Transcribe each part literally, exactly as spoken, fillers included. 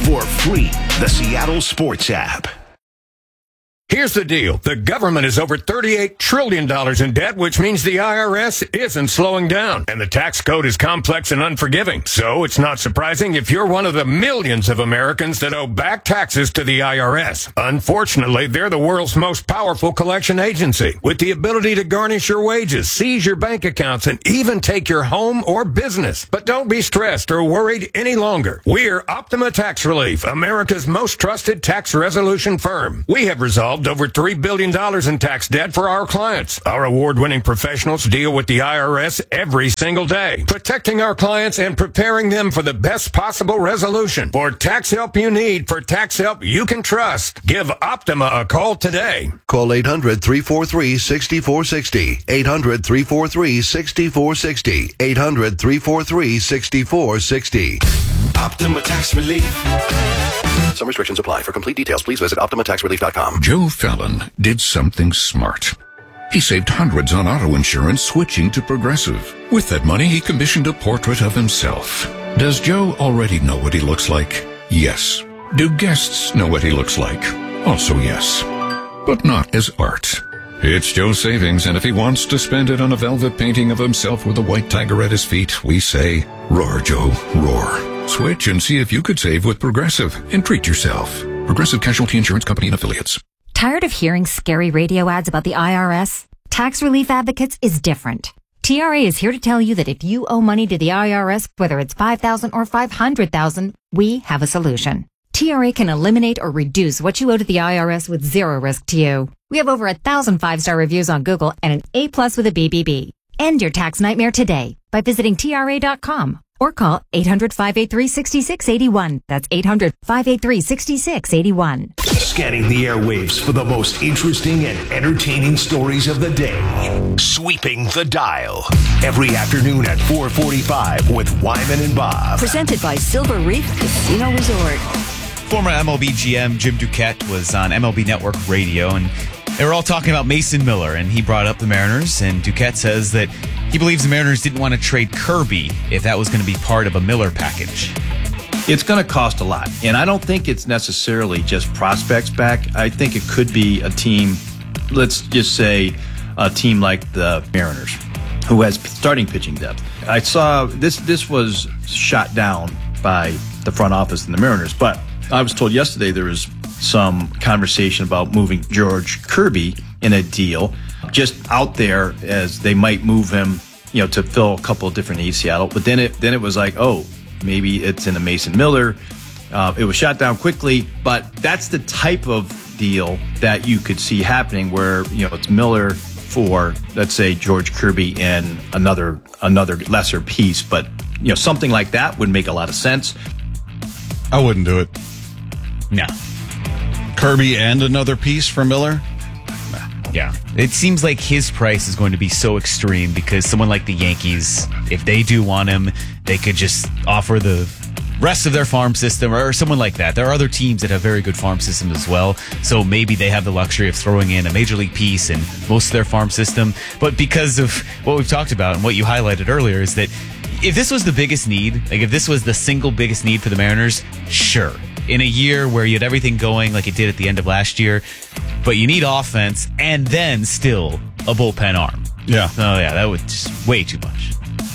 for free. The Seattle Sports app. Here's the deal. The government is over thirty-eight trillion dollars in debt, which means the I R S isn't slowing down. And the tax code is complex and unforgiving. So it's not surprising if you're one of the millions of Americans that owe back taxes to the I R S. Unfortunately, they're the world's most powerful collection agency, with the ability to garnish your wages, seize your bank accounts, and even take your home or business. But don't be stressed or worried any longer. We're Optima Tax Relief, America's most trusted tax resolution firm. We have resolved over three billion dollars in tax debt for our clients. Our award-winning professionals deal with the I R S every single day, protecting our clients and preparing them for the best possible resolution. For tax help you need, for tax help you can trust, give Optima a call today. Call eight hundred, three four three, six four six zero, eight hundred, three four three, six four six zero, eight hundred, three four three, six four six zero. Optima Tax Relief. Some restrictions apply. For complete details, please visit optima tax relief dot com. Joe Fallon did something smart. He saved hundreds on auto insurance switching to Progressive. With that money, he commissioned a portrait of himself. Does Joe already know what he looks like? Yes. Do guests know what he looks like? Also yes. But not as art. It's Joe's savings, and if he wants to spend it on a velvet painting of himself with a white tiger at his feet, we say, roar, Joe, roar. Switch and see if you could save with Progressive and treat yourself. Progressive Casualty Insurance Company and Affiliates. Tired of hearing scary radio ads about the I R S? Tax Relief Advocates is different. T R A is here to tell you that if you owe money to the I R S, whether it's five thousand dollars or five hundred thousand dollars, we have a solution. T R A can eliminate or reduce what you owe to the I R S with zero risk to you. We have over a thousand five-star reviews on Google and an A plus with a B B B. End your tax nightmare today by visiting T R A dot com. Or call eight hundred, five eight three, six six eight one. That's eight hundred, five eight three, six six eight one. Scanning the airwaves for the most interesting and entertaining stories of the day. Sweeping the Dial. Every afternoon at four forty-five with Wyman and Bob. Presented by Silver Reef Casino Resort. Former M L B G M Jim Duquette was on M L B Network Radio, and they were all talking about Mason Miller, and he brought up the Mariners, and Duquette says that he believes the Mariners didn't want to trade Kirby if that was going to be part of a Miller package. It's going to cost a lot, and I don't think it's necessarily just prospects back. I think it could be a team, let's just say a team like the Mariners, who has starting pitching depth. I saw this, this was shot down by the front office and the Mariners, but I was told yesterday there was some conversation about moving George Kirby in a deal just out there as they might move him, you know, to fill a couple of different needs, Seattle. But then it then it was like, oh, maybe it's in a Mason Miller. Uh, it was shot down quickly, but that's the type of deal that you could see happening where, you know, it's Miller for, let's say, George Kirby and another another lesser piece. But, you know, something like that would make a lot of sense. I wouldn't do it. No. Kirby and another piece for Miller? Yeah. It seems like his price is going to be so extreme because someone like the Yankees, if they do want him, they could just offer the rest of their farm system or someone like that. There are other teams that have very good farm systems as well, so maybe they have the luxury of throwing in a major league piece in most of their farm system. But because of what we've talked about and what you highlighted earlier is that if this was the biggest need, like if this was the single biggest need for the Mariners, sure. In a year where you had everything going like it did at the end of last year, but you need offense and then still a bullpen arm. Yeah. Oh, yeah, that was just way too much.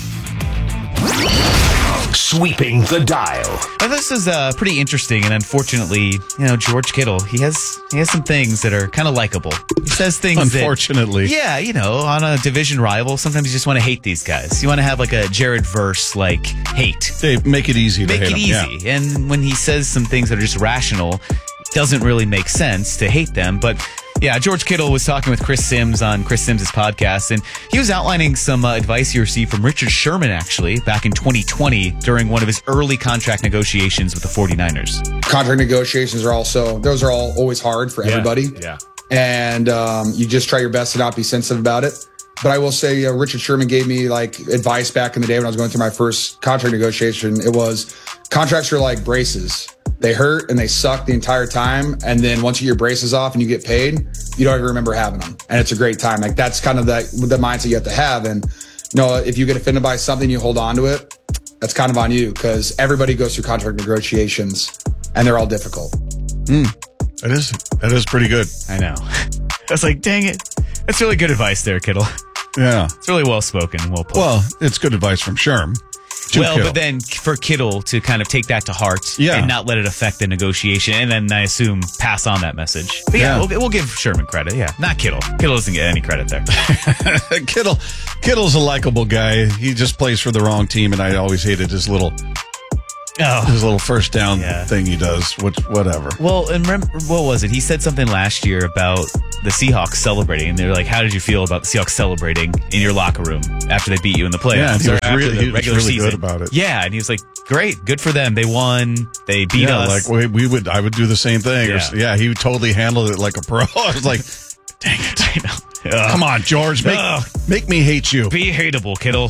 Sweeping the Dial. Now, this is uh, pretty interesting, and unfortunately, you know, George Kittle, he has he has some things that are kind of likable. He says things Unfortunately. That, yeah, you know, on a division rival, sometimes you just want to hate these guys. You want to have like a Jared Verse, like, hate. They make it easy to make hate it him. easy. Yeah. And when he says some things that are just rational, it doesn't really make sense to hate them, but yeah, George Kittle was talking with Chris Sims on Chris Sims' podcast, and he was outlining some uh, advice he received from Richard Sherman, actually, back in twenty twenty during one of his early contract negotiations with the 49ers. Contract negotiations are also, those are all always hard for yeah, everybody. Yeah. And um, you just try your best to not be sensitive about it. But I will say uh, Richard Sherman gave me like advice back in the day when I was going through my first contract negotiation. It was contracts are like braces. They hurt and they suck the entire time. And then once you get your braces off and you get paid, you don't even remember having them. And it's a great time. Like that's kind of the, the mindset you have to have. And you know, if you get offended by something, you hold on to it. That's kind of on you because everybody goes through contract negotiations and they're all difficult. Mm, that is that is pretty good. I know. I was like, dang it. That's really good advice there, Kittle. Yeah. It's really well spoken and well put. Well, it's good advice from Sherm. Well, Kittle. but then for Kittle to kind of take that to heart yeah. and not let it affect the negotiation, and then I assume pass on that message. But yeah, yeah. We'll, we'll give Sherman credit. Yeah, not Kittle. Kittle doesn't get any credit there. Kittle, Kittle's a likable guy. He just plays for the wrong team, and I always hated his little, oh. his little first down yeah. thing he does. Which, whatever. Well, and remember, what was it? He said something last year about the Seahawks celebrating, and they're like, "How did you feel about the Seahawks celebrating in your locker room after they beat you in the playoffs?" Yeah, he was after really, the he regular was really season. good about it. Yeah, and he was like, "Great, good for them. They won. They beat yeah, us." Like we, we would, I would do the same thing. Yeah. Or, yeah, he totally handled it like a pro. I was like, "Dang it! I know. Ugh. Come on, George, make Ugh. make me hate you. Be hateable, Kittle."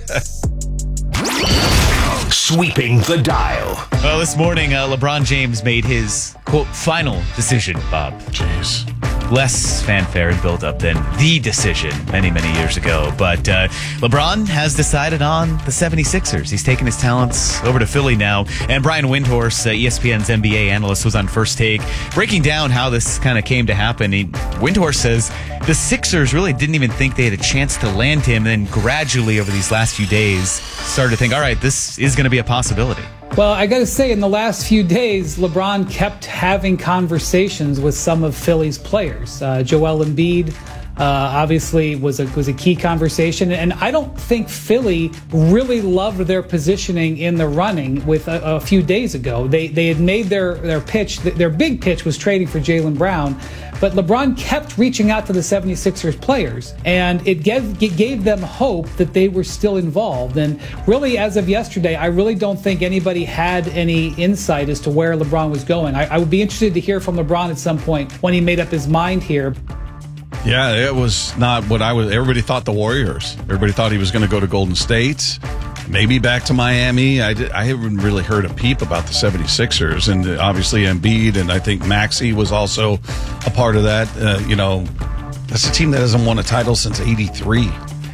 Sweeping the dial. Well, this morning, uh, LeBron James made his, quote, final decision, Bob. Jeez. Less fanfare and build-up than the decision many, many years ago. But uh, LeBron has decided on the seventy-sixers. He's taken his talents over to Philly now. And Brian Windhorst, uh, E S P N's N B A analyst, was on First Take, breaking down how this kind of came to happen. He, Windhorst says the Sixers really didn't even think they had a chance to land him. And then gradually over these last few days started to think, all right, this is going to be a possibility. Well, I got to say, in the last few days, LeBron kept having conversations with some of Philly's players. Uh, Joel Embiid, uh, obviously, was a was a key conversation, and I don't think Philly really loved their positioning in the running. With a, a few days ago, they they had made their their pitch. Their big pitch was trading for Jaylen Brown. But LeBron kept reaching out to the seventy-sixers players, and it gave, it gave them hope that they were still involved. And really, as of yesterday, I really don't think anybody had any insight as to where LeBron was going. I, I would be interested to hear from LeBron at some point when he made up his mind here. Yeah, it was not what I was. Everybody thought the Warriors. Everybody thought he was going to go to Golden State. Maybe back to Miami. I, did, I haven't really heard a peep about the seventy-sixers, and obviously Embiid, and I think Maxey was also a part of that. Uh, you know, that's a team that hasn't won a title since eighty-three.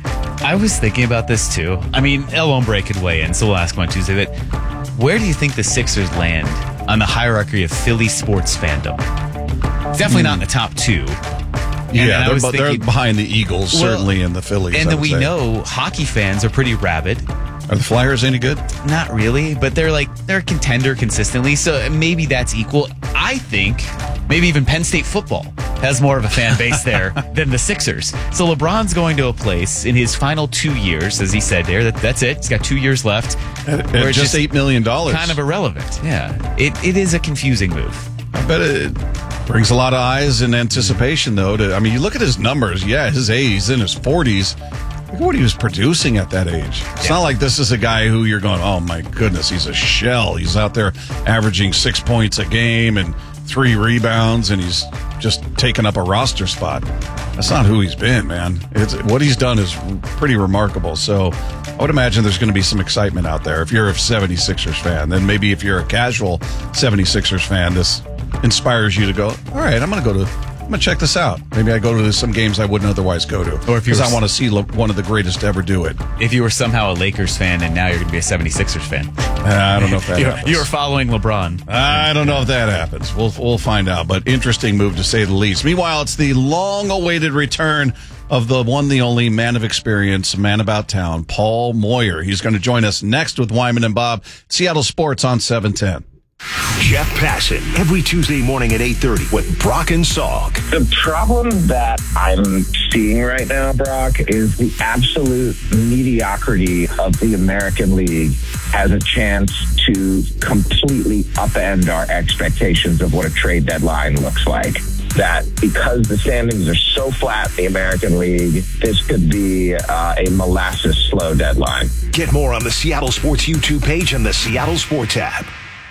I was thinking about this too. I mean, El Hombre could weigh in, so we'll ask him on Tuesday, but where do you think the Sixers land on the hierarchy of Philly sports fandom? Definitely mm. not in the top two. And yeah, they're, thinking, they're behind the Eagles, well, certainly, in the Phillies. And then we say. know hockey fans are pretty rabid. Are the Flyers any good? Not really, but they're like, they're a contender consistently, so maybe that's equal. I think maybe even Penn State football has more of a fan base there than the Sixers. So LeBron's going to a place in his final two years, as he said there, that that's it. He's got two years left. At, at just, just eight million dollars. Kind of irrelevant. Yeah. It It is a confusing move. I bet it brings a lot of eyes and anticipation, though. To, I mean, you look at his numbers. Yeah, his age, he's in his forties. Look at what he was producing at that age. It's yeah. not like this is a guy who you're going, oh, my goodness, he's a shell. He's out there averaging six points a game and three rebounds, and he's just taking up a roster spot. That's not who he's been, man. It's, what he's done is pretty remarkable. So I would imagine there's going to be some excitement out there. If you're a seventy-sixers fan, then maybe if you're a casual seventy-sixers fan, this inspires you to go, all right, I'm going to go to I'm going to check this out. Maybe I go to some games I wouldn't otherwise go to. Or if because I want to see one of the greatest to ever do it. If you were somehow a Lakers fan and now you're going to be a seventy-sixers fan. Uh, I don't know if that you're, happens. You're following LeBron. I don't know if that happens. We'll we'll find out. But interesting move to say the least. Meanwhile, it's the long-awaited return of the one, the only man of experience, man about town, Paul Moyer. He's going to join us next with Wyman and Bob, Seattle Sports on seven ten. Jeff Passan, every Tuesday morning at eight thirty with Brock and Salk. The problem that I'm seeing right now, Brock, is the absolute mediocrity of the American League has a chance to completely upend our expectations of what a trade deadline looks like. That because the standings are so flat in the American League, this could be uh, a molasses slow deadline. Get more on the Seattle Sports YouTube page and the Seattle Sports app.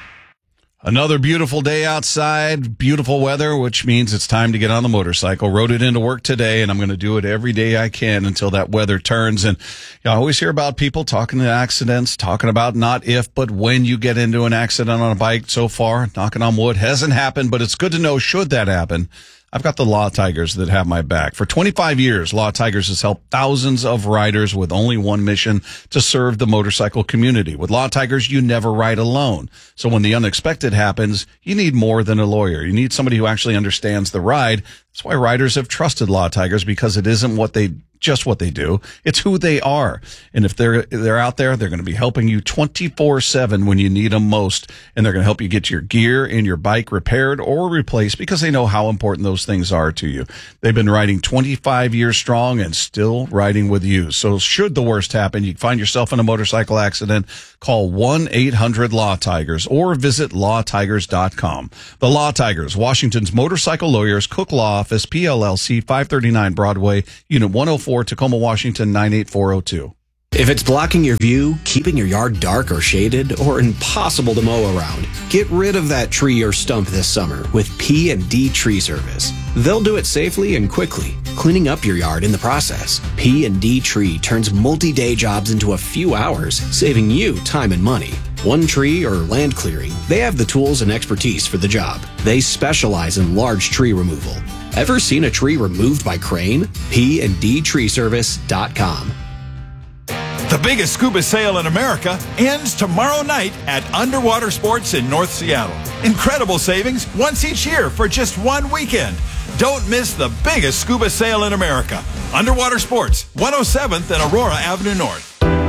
Another beautiful day outside, beautiful weather, which means it's time to get on the motorcycle. Rode it into work today, and I'm going to do it every day I can until that weather turns. And you know, I always hear about people talking to accidents, talking about not if, but when you get into an accident on a bike. So far, knocking on wood, hasn't happened, but it's good to know should that happen. I've got the Law Tigers that have my back. For twenty-five years, Law Tigers has helped thousands of riders with only one mission: to serve the motorcycle community. With Law Tigers, you never ride alone. So when the unexpected happens, you need more than a lawyer. You need somebody who actually understands the ride. That's why riders have trusted Law Tigers, because it isn't what they just what they do. It's who they are. And if they're they're out there, they're going to be helping you twenty-four seven when you need them most. And they're going to help you get your gear and your bike repaired or replaced, because they know how important those things are to you. They've been riding twenty-five years strong and still riding with you. So should the worst happen, you find yourself in a motorcycle accident, call one eight hundred law tigers or visit law tigers dot com. The Law Tigers, Washington's motorcycle lawyers, Cook Law Office, P L L C, five thirty-nine Broadway, Unit one oh four, Tacoma, Washington, nine eight four oh two. If it's blocking your view, keeping your yard dark or shaded, or impossible to mow around, get rid of that tree or stump this summer with P and D Tree Service. They'll do it safely and quickly, cleaning up your yard in the process. P and D Tree turns multi-day jobs into a few hours, saving you time and money. One tree or land clearing, they have the tools and expertise for the job. They specialize in large tree removal. Ever seen a tree removed by crane? P and D Tree Service dot com. The biggest scuba sale in America ends tomorrow night at Underwater Sports in North Seattle. Incredible savings once each year for just one weekend. Don't miss the biggest scuba sale in America. Underwater Sports, one oh seventh and Aurora Avenue North.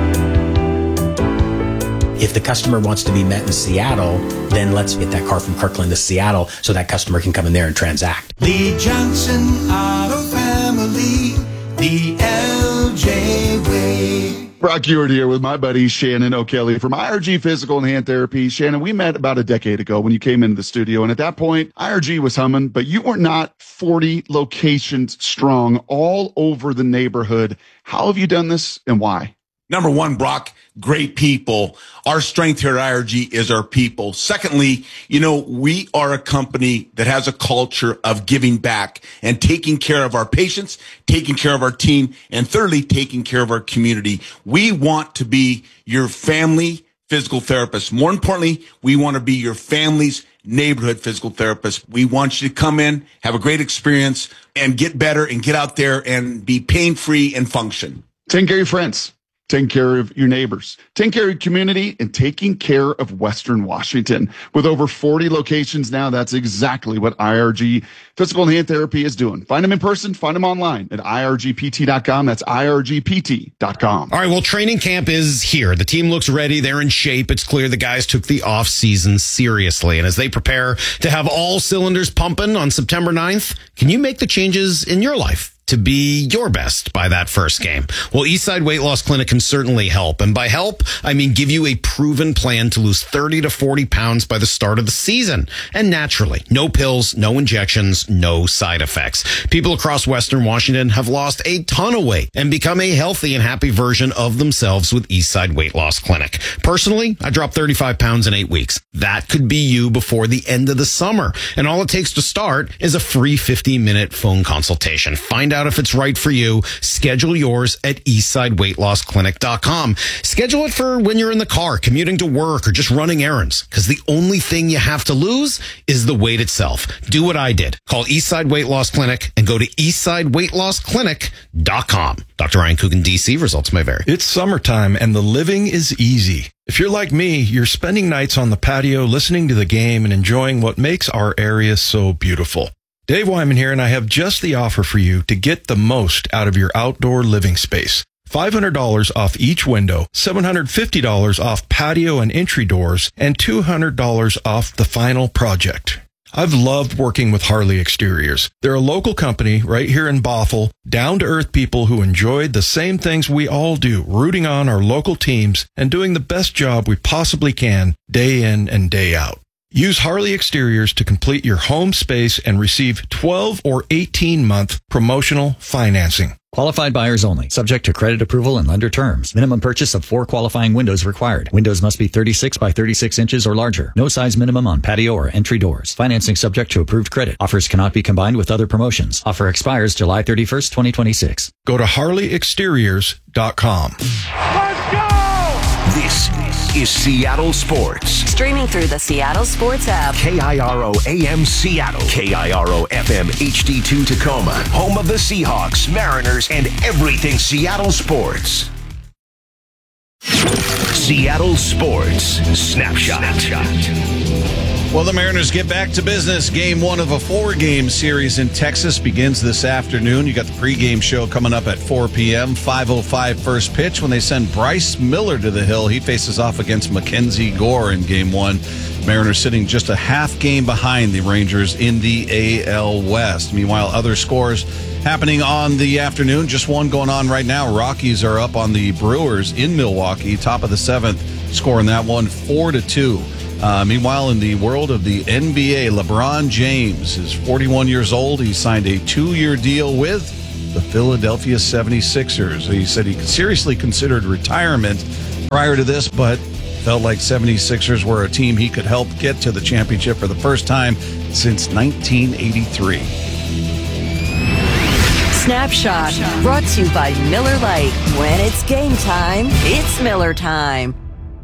If the customer wants to be met in Seattle, then let's get that car from Kirkland to Seattle so that customer can come in there and transact. The Johnson Auto Family, the L J way. Brock Ewart here with my buddy Shannon O'Kelly from I R G Physical and Hand Therapy. Shannon, we met about a decade ago when you came into the studio, and at that point, I R G was humming, but you were not forty locations strong all over the neighborhood. How have you done this, and why? Number one, Brock, great people. Our strength here at I R G is our people. Secondly, you know, we are a company that has a culture of giving back and taking care of our patients, taking care of our team, and thirdly, taking care of our community. We want to be your family physical therapist. More importantly, we want to be your family's neighborhood physical therapist. We want you to come in, have a great experience, and get better and get out there and be pain-free and function. Take care of your friends. Taking care of your neighbors, taking care of your community, and taking care of Western Washington. With over forty locations now, that's exactly what I R G Physical and Hand Therapy is doing. Find them in person, find them online at I R G P T dot com. That's I R G P T dot com. All right, well, training camp is here. The team looks ready. They're in shape. It's clear the guys took the off season seriously. And as they prepare to have all cylinders pumping on September ninth, can you make the changes in your life to be your best by that first game? Well, Eastside Weight Loss Clinic can certainly help. And by help, I mean give you a proven plan to lose thirty to forty pounds by the start of the season. And naturally, no pills, no injections, no side effects. People across Western Washington have lost a ton of weight and become a healthy and happy version of themselves with Eastside Weight Loss Clinic. Personally, I dropped thirty-five pounds in eight weeks. That could be you before the end of the summer. And all it takes to start is a free fifteen minute phone consultation. Find out if it's right for you. Schedule yours at eastside weight loss clinic dot com. Schedule it for when you're in the car, commuting to work, or just running errands, because the only thing you have to lose is the weight itself. Do what I did. Call Eastside Weight Loss Clinic and go to eastside weight loss clinic dot com. Doctor Ryan Coogan, D C, results may vary. It's summertime and the living is easy. If you're like me, you're spending nights on the patio listening to the game and enjoying what makes our area so beautiful. Dave Wyman here, and I have just the offer for you to get the most out of your outdoor living space. five hundred dollars off each window, seven hundred fifty dollars off patio and entry doors, and two hundred dollars off the final project. I've loved working with Harley Exteriors. They're a local company right here in Bothell, down-to-earth people who enjoyed the same things we all do, rooting on our local teams and doing the best job we possibly can day in and day out. Use Harley Exteriors to complete your home space and receive twelve or eighteen month promotional financing. Qualified buyers only. Subject to credit approval and lender terms. Minimum purchase of four qualifying windows required. Windows must be thirty-six by thirty-six inches or larger. No size minimum on patio or entry doors. Financing subject to approved credit. Offers cannot be combined with other promotions. Offer expires July thirty-first, twenty twenty-six. Go to harley exteriors dot com. This is Seattle Sports. Streaming through the Seattle Sports app. K I R O A M Seattle. K I R O F M H D two Tacoma. Home of the Seahawks, Mariners, and everything Seattle sports. Seattle Sports Snapshot. Well, the Mariners get back to business. Game one of a four-game series in Texas begins this afternoon. You got the pregame show coming up at four p.m. five oh five first pitch when they send Bryce Miller to the hill. He faces off against Mackenzie Gore in game one. Mariners sitting just a half game behind the Rangers in the A L West. Meanwhile, other scores happening on the afternoon. Just one going on right now. Rockies are up on the Brewers in Milwaukee, top of the seventh, scoring that one four to two. Uh, meanwhile, in the world of the N B A, LeBron James is forty-one years old. He signed a two-year deal with the Philadelphia seventy-sixers. He said he seriously considered retirement prior to this, but felt like seventy-sixers were a team he could help get to the championship for the first time since nineteen eighty-three. Snapshot, brought to you by Miller Lite. When it's game time, it's Miller time.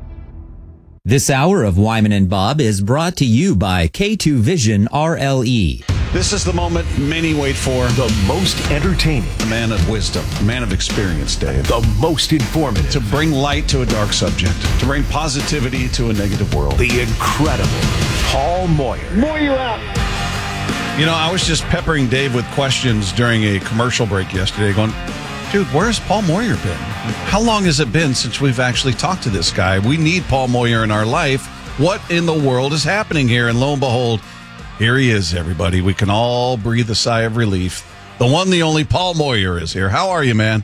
This hour of Wyman and Bob is brought to you by K two Vision R L E. This is the moment many wait for. The most entertaining. A man of wisdom. A man of experience, Dave. The most informative. To bring light to a dark subject. To bring positivity to a negative world. The incredible Paul Moyer. Moyer out. You know, I was just peppering Dave with questions during a commercial break yesterday going, dude, where's Paul Moyer been? How long has it been since we've actually talked to this guy? We need Paul Moyer in our life. What in the world is happening here? And lo and behold, here he is, everybody. We can all breathe a sigh of relief. The one, the only Paul Moyer is here. How are you, man?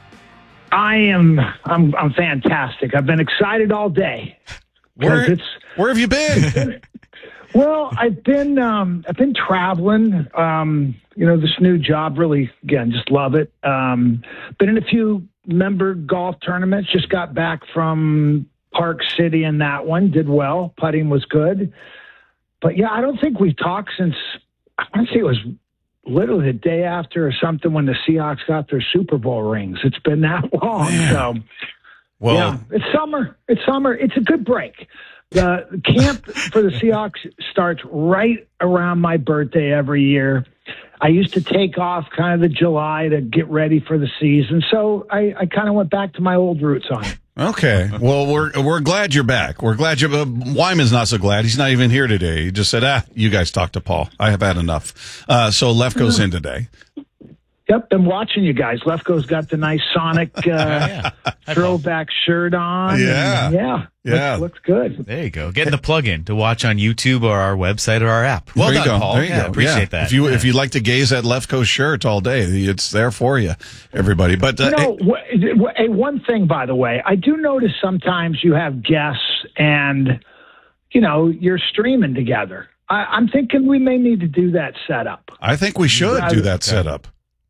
I am. I'm. I'm fantastic. I've been excited all day. Where, it's, where have you been? Well, I've been. Um, I've been traveling. Um, you know, this new job. Really, again, just love it. Um, been in a few member golf tournaments. Just got back from Park City in that one. Did well. Putting was good. But yeah, I don't think we've talked since, I want to say it was literally the day after or something when the Seahawks got their Super Bowl rings. It's been that long. Man. So, well, yeah, it's summer. It's summer. It's a good break. The camp for the Seahawks starts right around my birthday every year. I used to take off kind of the July to get ready for the season. So I, I kind of went back to my old roots on it. Okay. Well, we're we're glad you're back. We're glad you're. Uh, Wyman's not so glad. He's not even here today. He just said, "Ah, you guys talk to Paul. I have had enough." Uh, so Lefko's in today. Yep, been watching you guys. Lefko's got the nice Sonic uh, yeah. throwback shirt on. Yeah, and, yeah, yeah, looks, looks good. There you go. Getting the plug-in to watch on YouTube or our website or our app. Well there done, you go. Paul. There you yeah, go. Appreciate yeah. that. If you yeah. if you like to gaze at Lefko's shirt all day, it's there for you, everybody. But uh, you know, hey, w- one thing, by the way, I do notice sometimes you have guests and you know you're streaming together. I, I'm thinking we may need to do that setup. I think we should do that okay. setup.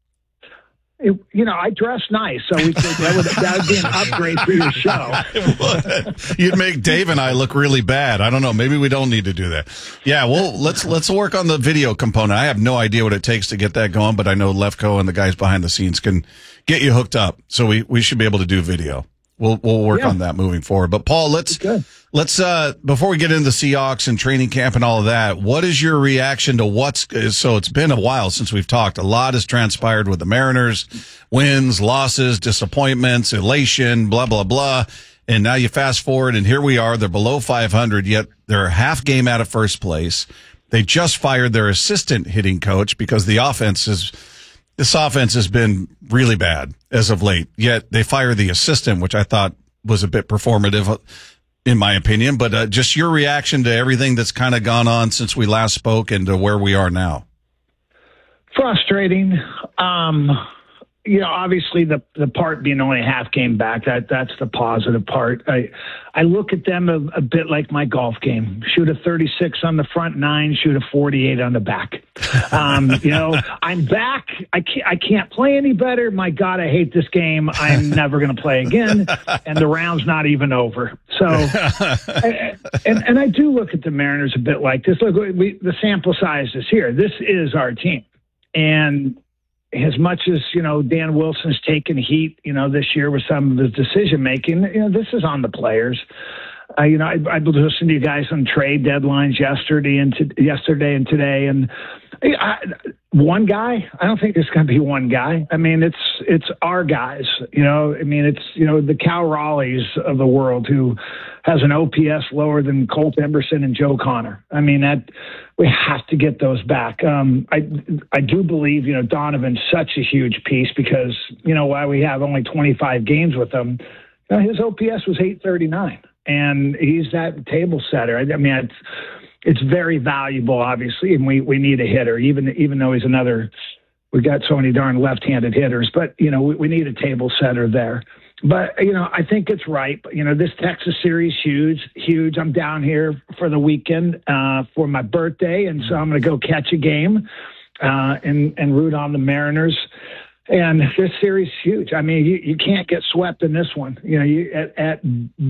It, you know, I dress nice, so we could, that, would, that would be an upgrade for your show. You'd make Dave and I look really bad. I don't know. Maybe we don't need to do that. Yeah, well, let's let's work on the video component. I have no idea what it takes to get that going, but I know Lefko and the guys behind the scenes can get you hooked up. So we, we should be able to do video. We'll we'll work yeah. on that moving forward. But Paul, let's let's uh before we get into the Seahawks and training camp and all of that, what is your reaction to what's so it's been a while since we've talked. A lot has transpired with the Mariners, wins, losses, disappointments, elation, blah blah blah. And now you fast forward and here we are, they're below five hundred, yet they're a half game out of first place. They just fired their assistant hitting coach because the offense is This offense has been really bad as of late, yet they fired the assistant, which I thought was a bit performative, in my opinion. But uh, just your reaction to everything that's kind of gone on since we last spoke and to where we are now. Frustrating. Um, you know, obviously the the part being only a half game back, that that's the positive part. I I look at them a, a bit like my golf game. Shoot a thirty-six on the front nine, shoot a forty-eight on the back. Um, you know, I'm back. I can't, I can't play any better. My God, I hate this game. I'm never going to play again. And the round's not even over. So, I, and, and I do look at the Mariners a bit like this. Look, we, the sample size is here. This is our team. And as much as, you know, Dan Wilson's taken heat, you know, this year with some of his decision making, you know, this is on the players. Uh, you know, I, I listened to you guys on trade deadlines yesterday and to, yesterday and today, and I, one guy. I don't think there's going to be one guy. I mean, it's it's our guys. You know, I mean, it's you know the Cal Raleighs of the world who has an O P S lower than Colt Emerson and Joe Connor. I mean, that we have to get those back. Um, I I do believe you know Donovan's such a huge piece because you know why we have only twenty-five games with him. You know, his O P S was eight thirty-nine. And he's that table setter. I, I mean, it's it's very valuable, obviously, and we, we need a hitter, even even though he's another. We've got so many darn left-handed hitters, but you know we, we need a table setter there. But you know, I think it's right. You know, this Texas series huge, huge. I'm down here for the weekend uh, for my birthday, and so I'm going to go catch a game uh, and and root on the Mariners. And this series is huge. I mean, you, you can't get swept in this one. You know, you at, at